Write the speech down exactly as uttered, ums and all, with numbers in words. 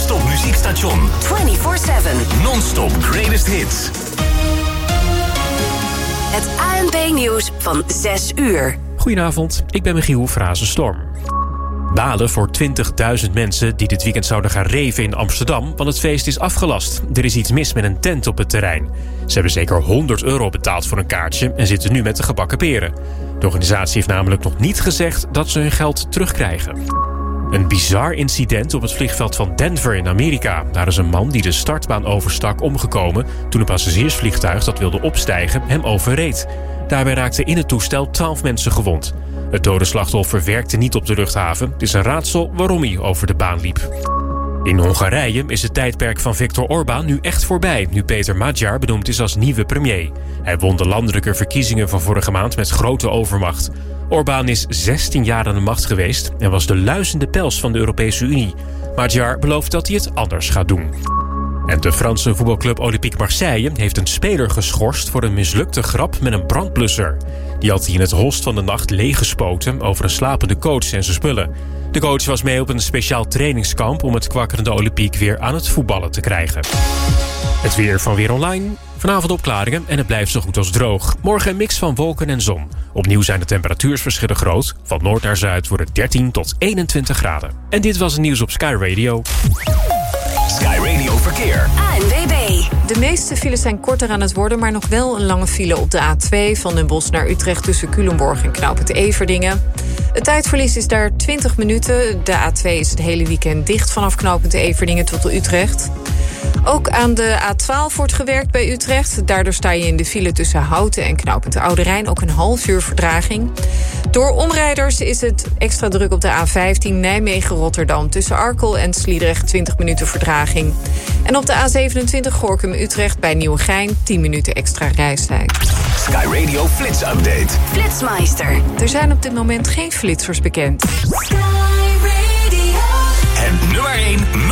non-stop muziekstation. vierentwintig zeven. Non-stop greatest hits. Het A N P-nieuws van zes uur. Goedenavond, ik ben Michiel Frazenstorm. Balen voor twintigduizend mensen die dit weekend zouden gaan raven in Amsterdam, want het feest is afgelast. Er is iets mis met een tent op het terrein. Ze hebben zeker honderd euro betaald voor een kaartje en zitten nu met de gebakken peren. De organisatie heeft namelijk nog niet gezegd dat ze hun geld terugkrijgen. Een bizar incident op het vliegveld van Denver in Amerika. Daar is een man die de startbaan overstak omgekomen toen een passagiersvliegtuig dat wilde opstijgen hem overreed. Daarbij raakten in het toestel twaalf mensen gewond. Het dode slachtoffer werkte niet op de luchthaven. Het is een raadsel waarom hij over de baan liep. In Hongarije is het tijdperk van Viktor Orbán nu echt voorbij, nu Peter Magyar benoemd is als nieuwe premier. Hij won de landelijke verkiezingen van vorige maand met grote overmacht. Orbán is zestien jaar aan de macht geweest en was de luizende pels van de Europese Unie. Magyar belooft dat hij het anders gaat doen. En de Franse voetbalclub Olympique Marseille heeft een speler geschorst voor een mislukte grap met een brandblusser. Die had hij in het holst van de nacht leeggespoten over een slapende coach en zijn spullen. De coach was mee op een speciaal trainingskamp om het kwakkerende Olympique weer aan het voetballen te krijgen. Het weer van Weer Online. Vanavond opklaringen en het blijft zo goed als droog. Morgen een mix van wolken en zon. Opnieuw zijn de temperatuursverschillen groot. Van noord naar zuid wordt het dertien tot eenentwintig graden. En dit was het nieuws op Sky Radio. Sky Radio Verkeer. A N W B. De meeste files zijn korter aan het worden, maar nog wel een lange file op de A twee... van Den Bosch naar Utrecht tussen Culemborg en Knooppunt Everdingen. Het tijdverlies is daar twintig minuten. De A twee is het hele weekend dicht vanaf Knooppunt Everdingen tot Utrecht. Ook aan de A twaalf wordt gewerkt bij Utrecht. Daardoor sta je in de file tussen Houten en Knooppunt Oude Rijn. Ook een half uur vertraging. Door omrijders is het extra druk op de A vijftien Nijmegen-Rotterdam. Tussen Arkel en Sliedrecht twintig minuten vertraging. En op de A zevenentwintig Gorinchem-Utrecht bij Nieuwegein tien minuten extra reistijd. Sky Radio Flits Update. Flitsmeister. Er zijn op dit moment geen flitsers bekend. Sky Radio. En nummer één